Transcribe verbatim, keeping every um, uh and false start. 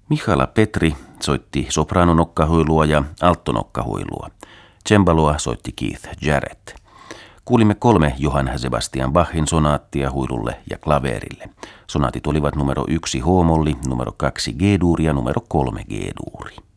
Mihaela Petri soitti sopranonokkahuilua ja alttonokkahuilua. Cembaloa soitti Keith Jarrett. Kuulimme kolme Johann Sebastian Bachin sonaattia huilulle ja klaverille. Sonaatit olivat numero yksi H-molli, numero kaksi G-duuri ja numero kolme G-duuri.